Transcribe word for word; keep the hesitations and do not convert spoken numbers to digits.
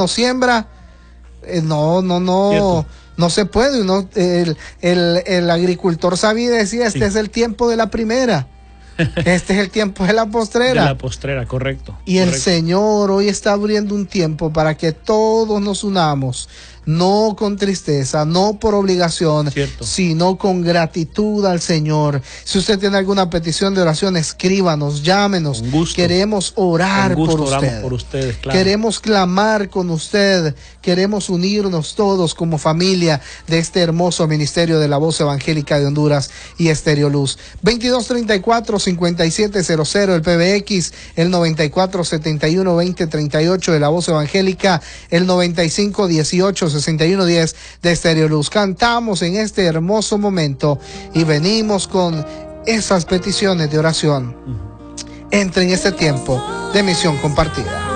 no siembra, eh, no, no, no, Cierto. no se puede. Uno, el, el, el agricultor sabía y decía, este sí. es el tiempo de la primera. Este es el tiempo de la postrera. De la postrera, correcto. Y correcto. el Señor hoy está abriendo un tiempo para que todos nos unamos, no con tristeza, no por obligación, Cierto. sino con gratitud al Señor. Si usted tiene alguna petición de oración, escríbanos, llámenos. Con gusto. Queremos orar con gusto, por usted. por ustedes, claro. Queremos clamar con usted. Queremos unirnos todos como familia de este hermoso ministerio de la Voz Evangélica de Honduras y Estéreo Luz. veintidós treinta y cuatro, cincuenta y siete cero cero el P B X, el noventa y cuatro setenta y uno veinte treinta y ocho de la Voz Evangélica, el noventa y cinco dieciocho sesenta y uno diez de Estéreo Luz. Cantamos en este hermoso momento y venimos con esas peticiones de oración. Entre en este tiempo de misión compartida.